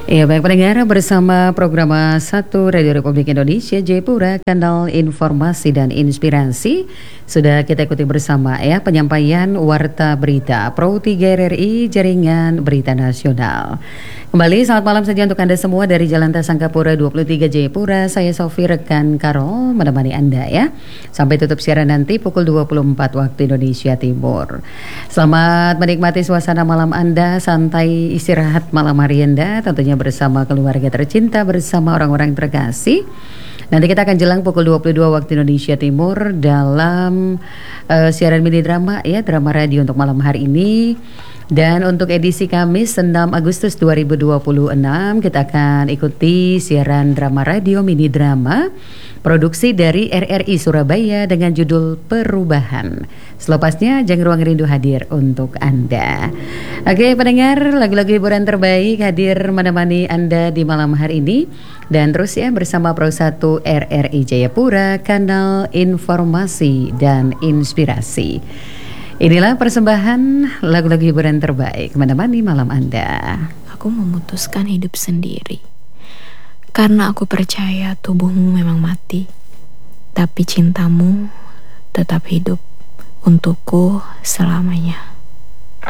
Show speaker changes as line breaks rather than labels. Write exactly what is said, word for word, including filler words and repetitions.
Ya, baik pendengar, bersama program satu Radio Republik Indonesia Jayapura, kanal informasi dan inspirasi. Sudah kita ikuti bersama ya penyampaian warta berita Pro tiga R R I Jaringan Berita Nasional. Kembali selamat malam saja untuk Anda semua dari Jalan Tasangkapura dua puluh tiga Jayapura. Saya Sofi rekan Karol menemani Anda ya. Sampai tutup siaran nanti pukul dua puluh empat waktu Indonesia Timur. Selamat menikmati suasana malam Anda, santai istirahat malam hari Anda tentunya bersama keluarga tercinta, bersama orang-orang terkasih. Nanti kita akan jelang pukul dua puluh dua waktu Indonesia Timur dalam uh, siaran mini drama ya, drama radio untuk malam hari ini. Dan untuk edisi Kamis enam Agustus dua ribu dua puluh enam kita akan ikuti siaran drama radio mini drama produksi dari R R I Surabaya dengan judul Perubahan. Selepasnya Jang Ruang Rindu hadir untuk Anda. Oke pendengar, lagu-lagu hiburan terbaik hadir menemani Anda di malam hari ini. Dan terus ya bersama Pro satu R R I Jayapura, kanal informasi dan inspirasi. Inilah persembahan lagu-lagu hiburan terbaik menemani malam Anda.
Aku memutuskan hidup sendiri karena aku percaya tubuhmu memang mati, tapi cintamu tetap hidup untukku selamanya.